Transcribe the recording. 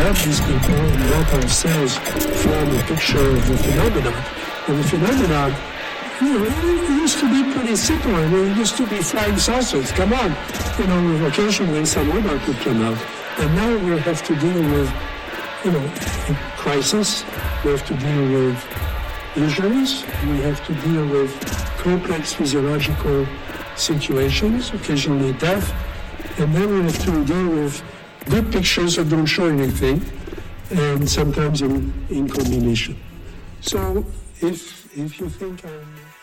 help these people and help ourselves form a picture of the phenomenon. And the phenomenon, it used to be pretty simple. I mean, it used to be flying saucers. Come on. Occasionally some other could come out. And now we have to deal with, a crisis. We have to deal with injuries. We have to deal with complex physiological situations, occasionally death. And then we have to deal with good pictures that don't show anything, and sometimes in combination. So if you think I'm